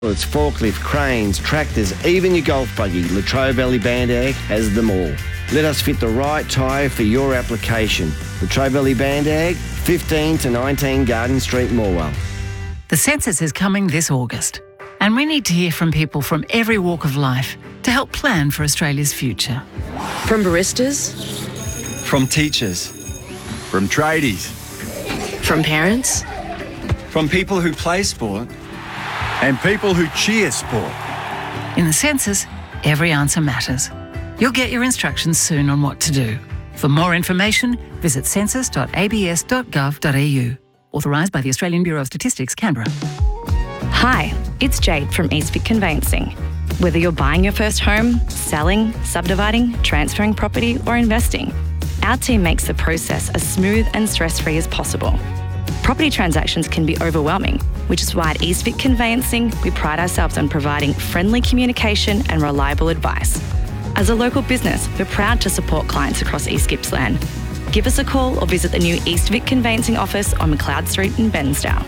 It's forklift, cranes, tractors, even your golf buggy. Latrobe Valley Bandag has them all. Let us fit the right tyre for your application. Latrobe Valley Bandag, 15 to 19 Garden Street, Morwell. The census is coming this August, and we need to hear from people from every walk of life to help plan for Australia's future. From baristas, from teachers, from tradies, from parents, from people who play sport, and people who cheer sport. In the census, every answer matters. You'll get your instructions soon on what to do. For more information, visit census.abs.gov.au. Authorised by the Australian Bureau of Statistics, Canberra. Hi, it's Jade from Eastvic Conveyancing. Whether you're buying your first home, selling, subdividing, transferring property or investing, our team makes the process as smooth and stress-free as possible. Property transactions can be overwhelming, which is why at Eastvic Conveyancing, we pride ourselves on providing friendly communication and reliable advice. As a local business, we're proud to support clients across East Gippsland. Give us a call or visit the new Eastvic Conveyancing office on McLeod Street in Bairnsdale.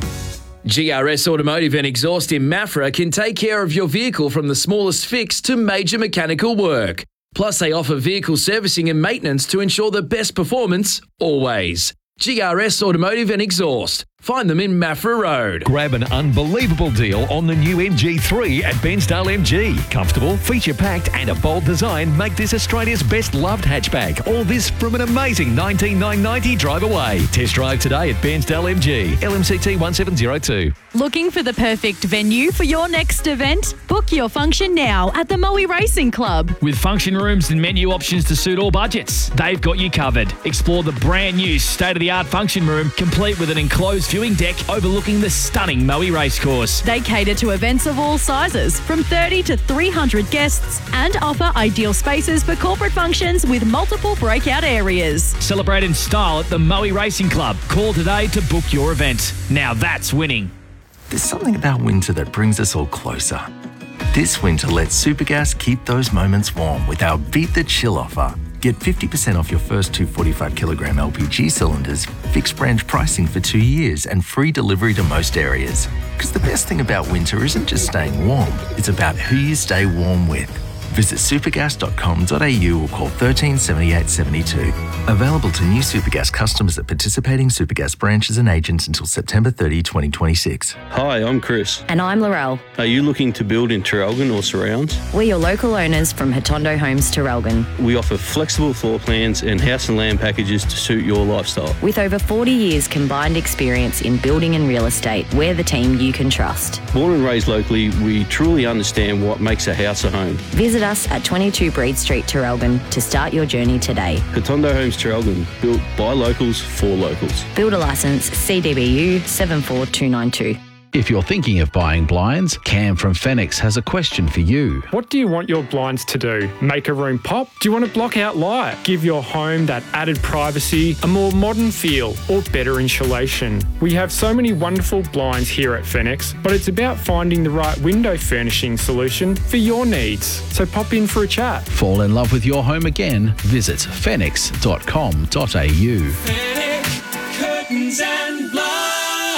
GRS Automotive and Exhaust in Maffra can take care of your vehicle from the smallest fix to major mechanical work. Plus, they offer vehicle servicing and maintenance to ensure the best performance always. GRS Automotive and Exhaust. Find them in Maffra Road. Grab an unbelievable deal on the new MG3 at Bairnsdale MG. Comfortable, feature-packed and a bold design make this Australia's best loved hatchback. All this from an amazing $19,990 drive away. Test drive today at Bairnsdale MG. LMCT 1702. Looking for the perfect venue for your next event? Book your function now at the Moe Racing Club. With function rooms and menu options to suit all budgets, they've got you covered. Explore the brand new state-of-the-art function room, complete with an enclosed viewing deck overlooking the stunning Moe Racecourse. They cater to events of all sizes, from 30 to 300 guests, and offer ideal spaces for corporate functions with multiple breakout areas. Celebrate in style at the Moe Racing Club. Call today to book your event. Now that's winning. There's something about winter that brings us all closer. This winter, let Supergas keep those moments warm with our Beat the Chill offer. Get 50% off your first 2 45-kilogram LPG cylinders, fixed branch pricing for 2 years, and free delivery to most areas. Because the best thing about winter isn't just staying warm, it's about who you stay warm with. Visit supergas.com.au or call 13 78 72. Available to new Supergas customers at participating Supergas branches and agents until September 30, 2026. Hi, I'm Chris. And I'm Laurel. Are you looking to build in Traralgon or surrounds? We're your local owners from Hotondo Homes Traralgon. We offer flexible floor plans and house and land packages to suit your lifestyle. With over 40 years combined experience in building and real estate, we're the team you can trust. Born and raised locally, we truly understand what makes a house a home. Visit us at 22 Breed Street, Traralgon to start your journey today. Hotondo Homes Traralgon, built by locals for locals. Builder licence CDBU 74292. If you're thinking of buying blinds, Cam from Fenix has a question for you. What do you want your blinds to do? Make a room pop? Do you want to block out light? Give your home that added privacy, a more modern feel, or better insulation? We have so many wonderful blinds here at Fenix, but it's about finding the right window furnishing solution for your needs. So pop in for a chat. Fall in love with your home again? Visit fenix.com.au. Fenix Curtains and Blinds.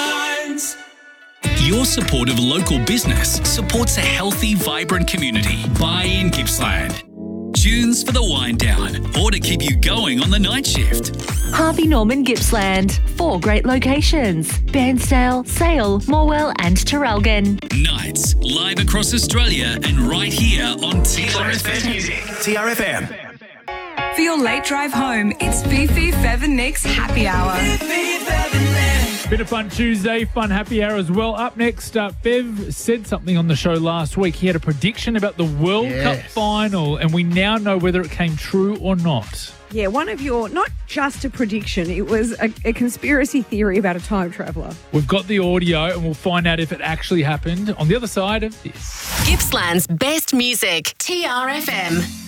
Your support of local business supports a healthy, vibrant community. Buy in Gippsland. Tunes for the wind down or to keep you going on the night shift. Harvey Norman Gippsland. 4 great locations: Bairnsdale, Sale, Morwell and Traralgon. Nights live across Australia and right here on TRFM Music. TRFM. For your late drive home, it's Fifi, Fev and Nick's Happy Hour. Bit of fun Tuesday, fun happy hour as well. Up next, Bev said something on the show last week. He had a prediction about the World Cup final, and we now know whether it came true or not. Yeah, one of your, not just a prediction, it was a conspiracy theory about a time traveller. We've got the audio and we'll find out if it actually happened on the other side of this. Gippsland's best music, TRFM.